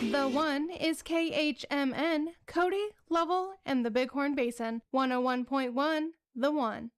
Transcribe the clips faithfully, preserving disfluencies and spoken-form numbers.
The One is K H M N, Cody, Lovell, and the Bighorn Basin. one oh one point one, The One.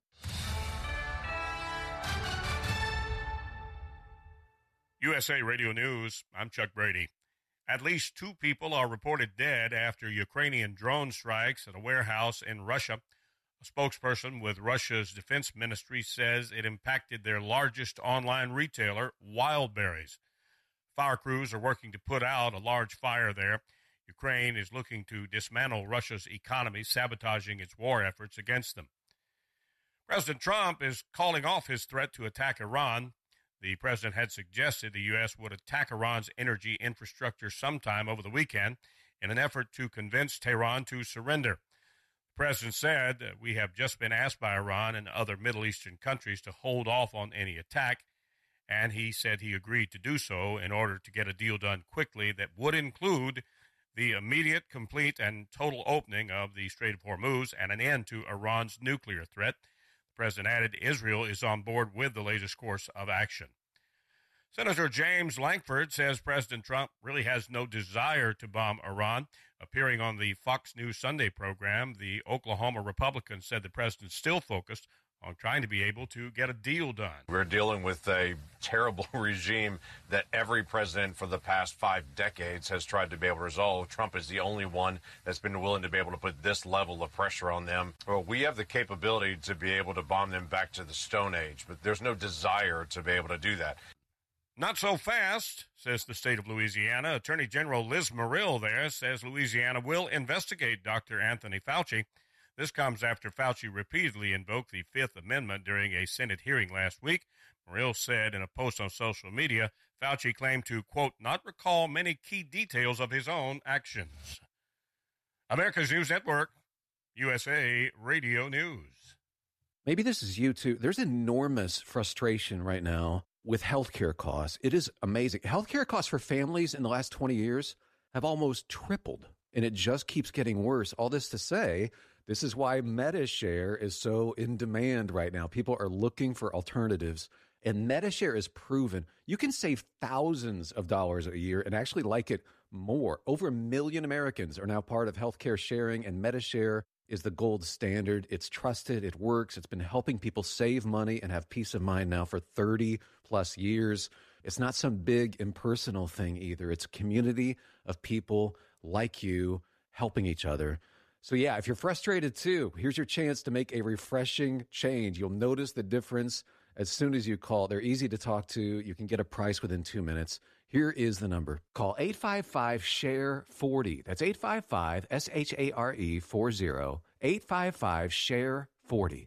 U S A Radio News, I'm Chuck Brady. At least two people are reported dead after Ukrainian drone strikes at a warehouse in Russia. A spokesperson with Russia's defense ministry says it impacted their largest online retailer, Wildberries. Fire crews are working to put out a large fire there. Ukraine is looking to dismantle Russia's economy, sabotaging its war efforts against them. President Trump is calling off his threat to attack Iran. The president had suggested the U S would attack Iran's energy infrastructure sometime over the weekend in an effort to convince Tehran to surrender. The president said that we have just been asked by Iran and other Middle Eastern countries to hold off on any attack, and he said he agreed to do so in order to get a deal done quickly that would include the immediate, complete, and total opening of the Strait of Hormuz and an end to Iran's nuclear threat. The president added Israel is on board with the latest course of action. Senator James Lankford says President Trump really has no desire to bomb Iran. Appearing on the Fox News Sunday program, the Oklahoma Republican said the president's still focused on trying to be able to get a deal done. We're dealing with a terrible regime that every president for the past five decades has tried to be able to resolve. Trump is the only one that's been willing to be able to put this level of pressure on them. Well, we have the capability to be able to bomb them back to the Stone Age, but there's no desire to be able to do that. Not so fast, says the state of Louisiana. Attorney General Liz Muriel there says Louisiana will investigate Doctor Anthony Fauci. This comes after Fauci repeatedly invoked the Fifth Amendment during a Senate hearing last week. Muriel said in a post on social media, Fauci claimed to, quote, not recall many key details of his own actions. America's News Network, U S A Radio News. Maybe this is you too. There's enormous frustration right now with healthcare costs. It is amazing. Healthcare costs for families in the last twenty years have almost tripled, and it just keeps getting worse. All this to say, this is why MediShare is so in demand right now. People are looking for alternatives, and MediShare is proven. You can save thousands of dollars a year and actually like it more. Over a million Americans are now part of healthcare sharing, and MediShare is the gold standard. It's trusted. It works. It's been helping people save money and have peace of mind now for thirty plus years. It's not some big impersonal thing either. It's a community of people like you helping each other. So yeah, if you're frustrated too, here's your chance to make a refreshing change. You'll notice the difference as soon as you call. They're easy to talk to. You can get a price within two minutes. Here is the number. Call eight five five, S H A R E, forty. That's eight five five, S H A R E, forty. eight five five, S H A R E, forty.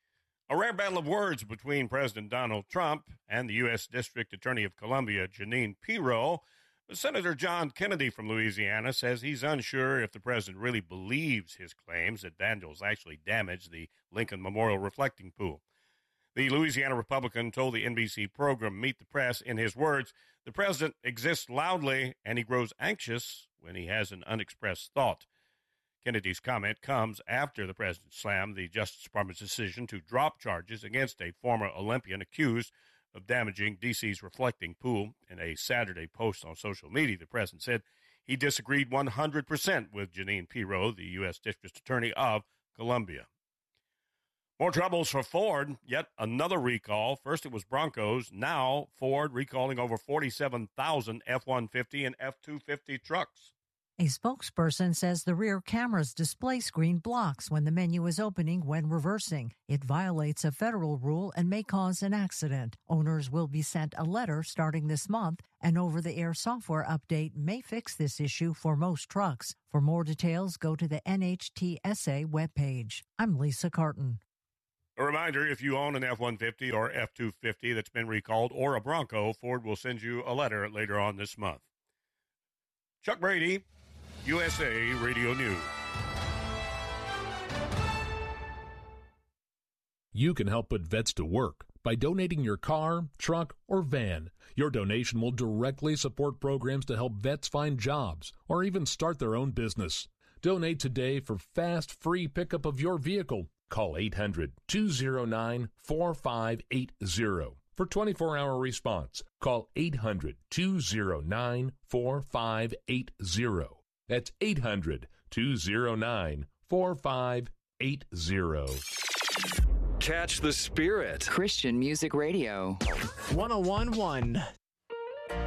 A rare battle of words between President Donald Trump and the U S District Attorney of Columbia, Jeanine Pirro. Senator John Kennedy from Louisiana says he's unsure if the president really believes his claims that vandals actually damaged the Lincoln Memorial reflecting pool. The Louisiana Republican told the N B C program Meet the Press, in his words, the president exists loudly and he grows anxious when he has an unexpressed thought. Kennedy's comment comes after the president slammed the Justice Department's decision to drop charges against a former Olympian accused of damaging D C's reflecting pool. In a Saturday post on social media, the president said he disagreed one hundred percent with Jeanine Pirro, the U S District Attorney of Columbia. More troubles for Ford. Yet another recall. First it was Broncos. Now Ford recalling over forty-seven thousand F one fifty and F two fifty trucks. A spokesperson says the rear camera's display screen blocks when the menu is opening when reversing. It violates a federal rule and may cause an accident. Owners will be sent a letter starting this month. An over-the-air software update may fix this issue for most trucks. For more details, go to the N H T S A webpage. I'm Lisa Carton. A reminder, if you own an F one fifty or F two fifty that's been recalled or a Bronco, Ford will send you a letter later on this month. Chuck Brady, U S A Radio News. You can help put vets to work by donating your car, truck, or van. Your donation will directly support programs to help vets find jobs or even start their own business. Donate today for fast, free pickup of your vehicle. Call eight hundred, two oh nine, four five eight zero. For twenty-four hour response, call eight hundred, two oh nine, four five eight oh. That's eight hundred, two oh nine, four five eight oh. Catch the Spirit. Christian Music Radio. one oh one point one